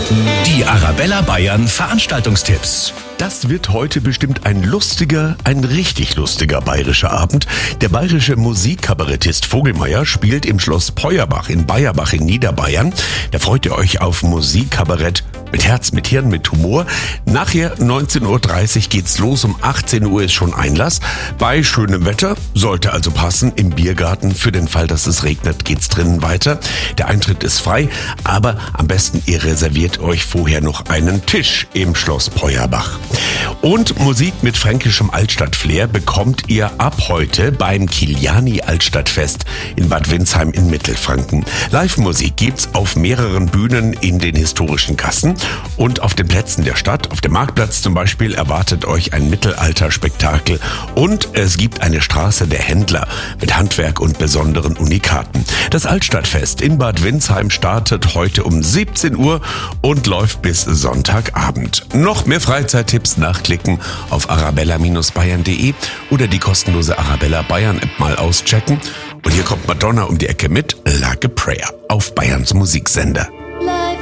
Die Arabella Bayern Veranstaltungstipps. Das wird heute bestimmt ein richtig lustiger bayerischer Abend. Der bayerische Musikkabarettist Vogelmeier spielt im Schloss Peuerbach in Bayerbach in Niederbayern. Da freut ihr euch auf Musikkabarett mit Herz, mit Hirn, mit Humor. Nachher 19.30 Uhr geht's los, um 18 Uhr ist schon Einlass. Bei schönem Wetter, sollte also passen, im Biergarten. Für den Fall, dass es regnet, geht's drinnen weiter. Der Eintritt ist frei, aber am besten ihr reserviert euch vorher noch einen Tisch im Schloss Peuerbach. Und Musik mit fränkischem Altstadtflair bekommt ihr ab heute beim Kiliani Altstadtfest in Bad Windsheim in Mittelfranken. Live-Musik gibt's auf mehreren Bühnen in den historischen Gassen und auf den Plätzen der Stadt. Auf dem Marktplatz zum Beispiel erwartet euch ein Mittelalterspektakel und es gibt eine Straße der Händler mit Handwerk und besonderen Unikaten. Das Altstadtfest in Bad Windsheim startet heute um 17 Uhr und läuft bis Sonntagabend. Noch mehr Freizeittipps nachklicken auf arabella-bayern.de oder die kostenlose Arabella Bayern App mal auschecken. Und hier kommt Madonna um die Ecke mit Like a Prayer auf Bayerns Musiksender.